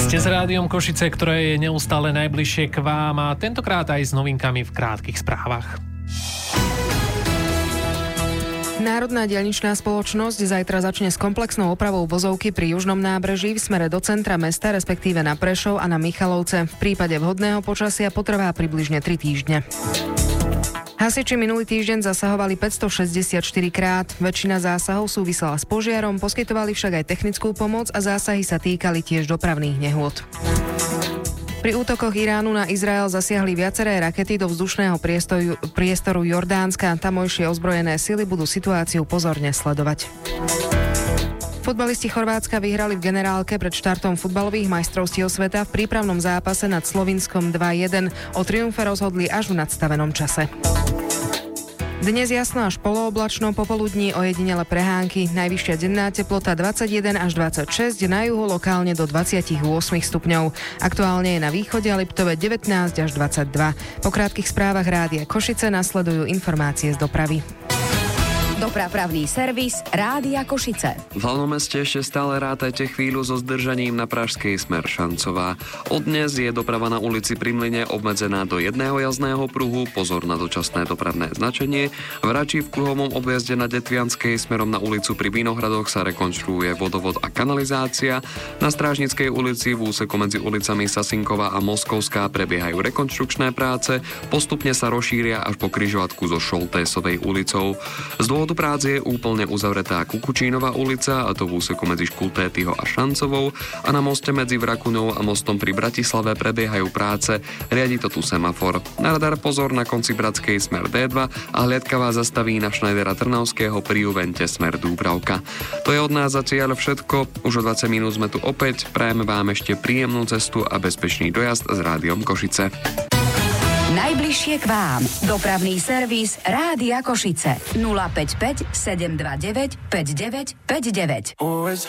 Ste s Rádiom Košice, ktoré je neustále najbližšie k vám a tentokrát aj s novinkami v krátkych správach. Národná diaľničná spoločnosť zajtra začne s komplexnou opravou vozovky pri Južnom nábreží v smere do centra mesta, respektíve na Prešov a na Michalovce. V prípade vhodného počasia potrvá približne 3 týždne. Hasiči minulý týždeň zasahovali 564 krát. Väčšina zásahov súvisela s požiarom, poskytovali však aj technickú pomoc a zásahy sa týkali tiež dopravných nehôd. Pri útokoch Iránu na Izrael zasiahli viaceré rakety do vzdušného priestoru Jordánska. Tamojšie ozbrojené sily budú situáciu pozorne sledovať. Futbalisti Chorvátska vyhrali v generálke pred štartom futbalových majstrovstiev sveta v prípravnom zápase nad Slovinskom 2-1. O triumfe rozhodli až v nadstavenom čase. Dnes jasno až polooblačno, popoludní ojedinele prehánky. Najvyššia denná teplota 21 až 26, na juhu lokálne do 28 stupňov. Aktuálne je na východe a Liptove 19 až 22. Po krátkych správach Rádia Košice nasledujú informácie z dopravy. Dopravný servis Rádia Košice. V hlavnom meste ešte stále rátajte chvíľu so zdržaním na pražskej smer Šancová. Od dnes je doprava na ulici Pri Mlyne obmedzená do jedného jazdného pruhu, pozor na dočasné dopravné značenie. V Rači v kruhovom objazde na Detvianskej smerom na ulicu Pri Vinohradoch sa rekonštruuje vodovod a kanalizácia. Na Strážnickej ulici v úseku medzi ulicami Sasinková a Moskovská prebiehajú rekonštrukčné práce, postupne sa rozšíria až po križovatku so Šoltésovej ulicou. Z dôvodu práce je úplne uzavretá Kukučínova ulica, a to v úseku medzi Škultétyho a Šancovou, a na moste medzi Vrakuňou a mostom pri Bratislave prebiehajú práce, riadi to tu semafor. Na radar pozor na konci Bratskej smer D2 a hliadka vás zastaví na Schneidera Trnavského pri Juvente smer Dúbravka. To je od nás zatiaľ všetko, už o 20 minút sme tu opäť, prajeme vám ešte príjemnú cestu a bezpečný dojazd s Rádiom Košice. Najbližšie k vám. Dopravný servis Rádia Košice. 055 729 5959.